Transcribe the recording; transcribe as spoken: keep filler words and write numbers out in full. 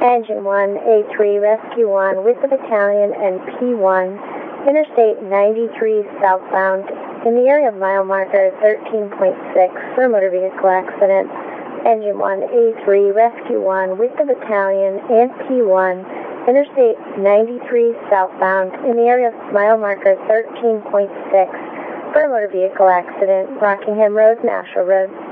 Engine one, A three, Rescue one with the battalion and P one, Interstate ninety-three southbound in the area of mile marker thirteen point six for a motor vehicle accident. Engine one, A three, Rescue one with the battalion and P one, Interstate ninety-three southbound in the area of mile marker thirteen point six for a motor vehicle accident, Rockingham Road, Nashua Road.